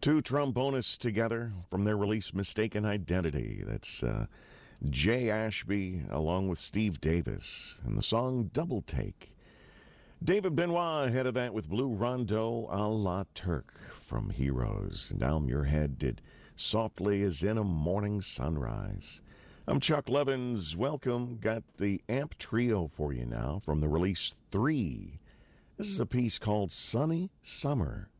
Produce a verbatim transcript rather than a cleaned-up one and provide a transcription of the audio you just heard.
Two trombonists together from their release Mistaken Identity. That's uh, Jay Ashby along with Steve Davis and the song Double Take. David Benoit ahead of that with Blue Rondo a la Turk from Heroes. Down Your Head did Softly as in a Morning Sunrise. I'm Chuck Levins. Welcome. Got the Amp Trio for you now from the release three. This is a piece called Sunny Summer.